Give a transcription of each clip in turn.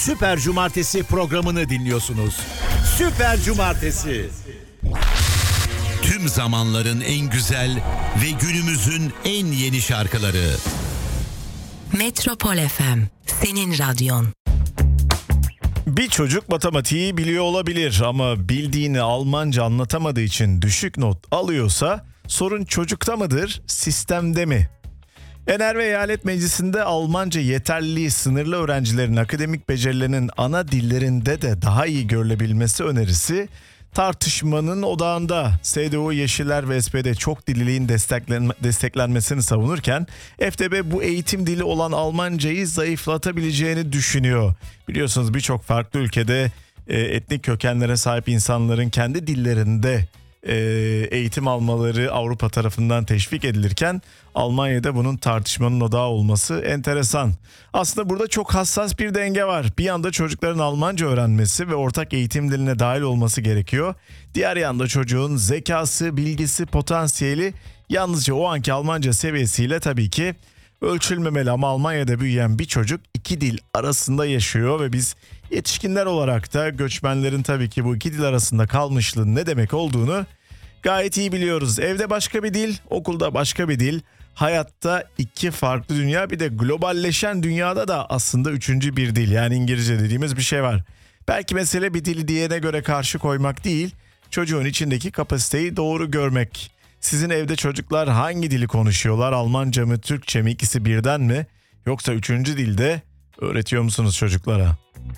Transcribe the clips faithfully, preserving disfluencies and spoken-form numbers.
Süper Cumartesi programını dinliyorsunuz. Süper Cumartesi. Tüm zamanların en güzel ve günümüzün en yeni şarkıları. Metropol F M, senin radyon. Bir çocuk matematiği biliyor olabilir ama bildiğini Almanca anlatamadığı için düşük not alıyorsa sorun çocukta mıdır, sistemde mi? Ener ve Eyalet Meclisi'nde Almanca yeterliliği sınırlı öğrencilerin akademik becerilerinin ana dillerinde de daha iyi görülebilmesi önerisi tartışmanın odağında. S D U, Yeşiller ve S P D çok dililiğin desteklen- desteklenmesini savunurken F D P bu eğitim dili olan Almancayı zayıflatabileceğini düşünüyor. Biliyorsunuz birçok farklı ülkede e, etnik kökenlere sahip insanların kendi dillerinde e, eğitim almaları Avrupa tarafından teşvik edilirken Almanya'da bunun tartışmanın odağı olması enteresan. Aslında burada çok hassas bir denge var. Bir yanda çocukların Almanca öğrenmesi ve ortak eğitim diline dahil olması gerekiyor. Diğer yanda çocuğun zekası, bilgisi, potansiyeli yalnızca o anki Almanca seviyesiyle tabii ki ölçülmemeli ama Almanya'da büyüyen bir çocuk iki dil arasında yaşıyor ve biz yetişkinler olarak da göçmenlerin tabii ki bu iki dil arasında kalmışlığın ne demek olduğunu gayet iyi biliyoruz. Evde başka bir dil, okulda başka bir dil, hayatta iki farklı dünya, bir de globalleşen dünyada da aslında üçüncü bir dil, yani İngilizce dediğimiz bir şey var. Belki mesele bir dili diğerine göre karşı koymak değil, çocuğun içindeki kapasiteyi doğru görmek. Sizin evde çocuklar hangi dili konuşuyorlar? Almanca mı, Türkçe mi, ikisi birden mi? Yoksa üçüncü dilde öğretiyor musunuz çocuklara?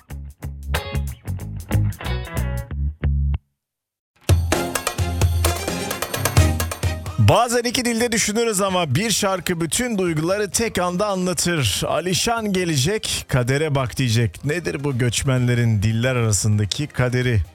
Bazen iki dilde düşünürüz ama bir şarkı bütün duyguları tek anda anlatır. Alişan gelecek, kadere bak diyecek. Nedir bu göçmenlerin diller arasındaki kaderi?